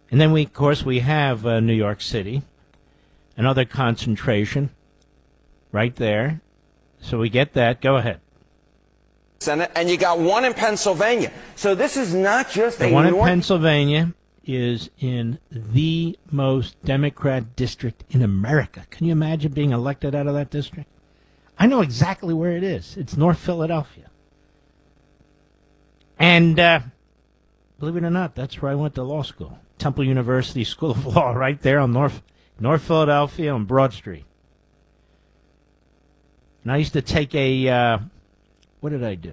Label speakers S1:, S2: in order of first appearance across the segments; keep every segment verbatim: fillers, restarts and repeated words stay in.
S1: And then, we, of course, we have uh, New York City, another concentration right there. So we get that. Go ahead.
S2: Senate, and you got one in Pennsylvania. So this is not just
S1: the
S2: a
S1: one in
S2: North-
S1: Pennsylvania is in the most Democrat district in America. Can you imagine being elected out of that district? I know exactly where it is. It's North Philadelphia. And uh, believe it or not, that's where I went to law school. Temple University School of Law, right there on North North Philadelphia on Broad Street. And I used to take a, uh, what did I do?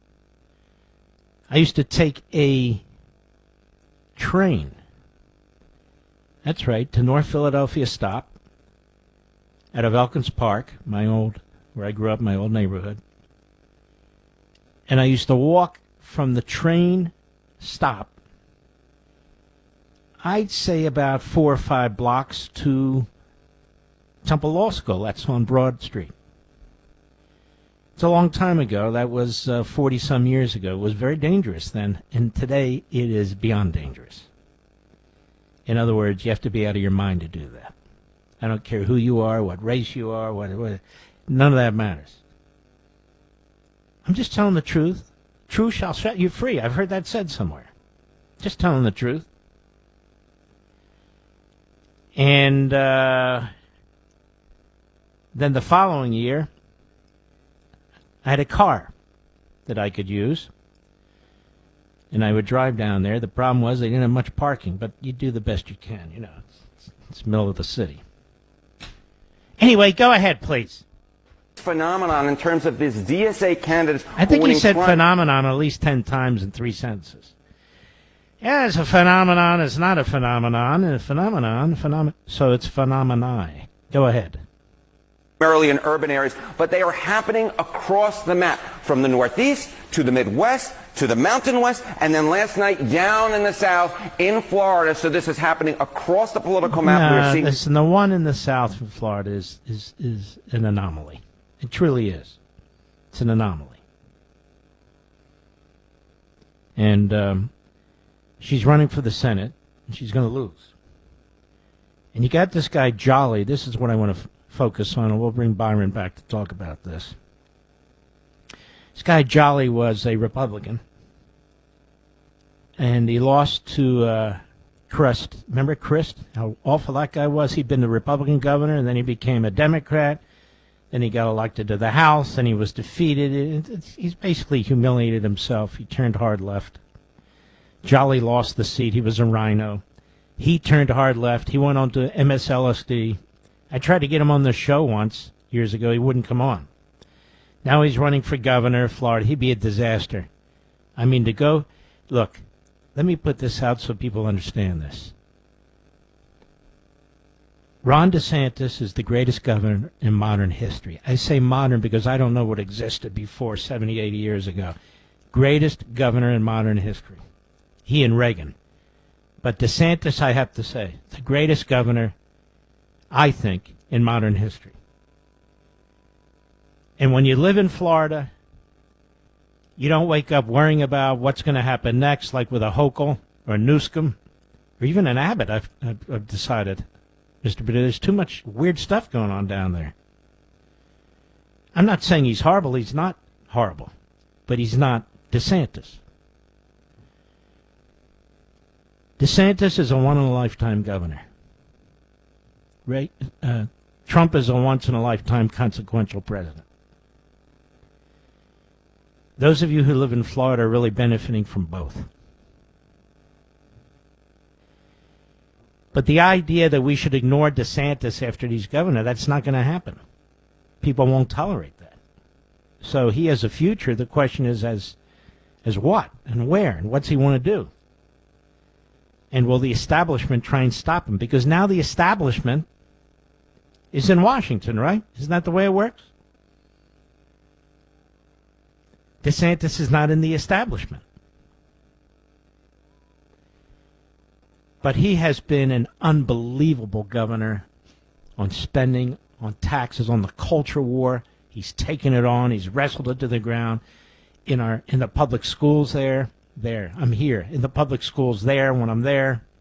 S1: I used to take a train. That's right, to North Philadelphia stop out of Elkins Park, my old, where I grew up, my old neighborhood. And I used to walk from the train stop, I'd say about four or five blocks to Temple Law School. That's on Broad Street. It's a long time ago. That was uh, forty-some years ago. It was very dangerous then, and today it is beyond dangerous. In other words, you have to be out of your mind to do that. I don't care who you are, what race you are, what, what none of that matters. I'm just telling the truth. Truth shall set you free. I've heard that said somewhere. Just telling the truth. And uh, then the following year, I had a car that I could use, and I would drive down there. The problem was they didn't have much parking, but you do the best you can. You know, it's, it's the middle of the city. Anyway, go ahead, please.
S2: Phenomenon in terms of these D S A candidates.
S1: I think he said
S2: inclined-
S1: phenomenon at least ten times in three sentences. Yeah, it's a phenomenon. It's not a phenomenon. A phenomenon. Phenom- so it's phenomeni. Go ahead.
S2: Primarily in urban areas, but they are happening across the map, from the Northeast to the Midwest to the Mountain West, and then last night down in the South in Florida. So this is happening across the political map.
S1: No,
S2: We're seeing
S1: listen, the one in the South of Florida is, is, is an anomaly. It truly is. It's an anomaly. And um, she's running for the Senate, and she's going to lose. And you got this guy, Jolly. This is what I want to f- focus on, and we'll bring Byron back to talk about this. This guy, Jolly, was a Republican, and he lost to uh, Crist. Remember Crist? How awful that guy was? He'd been the Republican governor, and then he became a Democrat. Then he got elected to the House, and he was defeated. It, it, he's basically humiliated himself. He turned hard left. Jolly lost the seat. He was a rhino. He turned hard left. He went on to M S L S D. I tried to get him on the show once, years ago. He wouldn't come on. Now he's running for governor of Florida. He'd be a disaster. I mean, to go... Look, let me put this out so people understand this. Ron DeSantis is the greatest governor in modern history. I say modern because I don't know what existed before seventy, eighty years ago. Greatest governor in modern history. He and Reagan. But DeSantis, I have to say, the greatest governor, I think, in modern history. And when you live in Florida, you don't wake up worrying about what's going to happen next, like with a Hochul or a Newsom, or even an Abbott, I've, I've, I've decided. Mister But there's too much weird stuff going on down there. I'm not saying he's horrible. He's not horrible. But he's not DeSantis. DeSantis is a one-in-a-lifetime governor. Right? Uh, Trump is a once-in-a-lifetime consequential president. Those of you who live in Florida are really benefiting from both. But the idea that we should ignore DeSantis after he's governor, that's not going to happen. People won't tolerate that. So he has a future. The question is as, as what and where and what's he want to do? And will the establishment try and stop him? Because now the establishment is in Washington, right? Isn't that the way it works? DeSantis is not in the establishment. But he has been an unbelievable governor on spending, on taxes, on the culture war. He's taken it on. He's wrestled it to the ground. In our in the public schools there, there. I'm here. In the public schools there, when I'm there,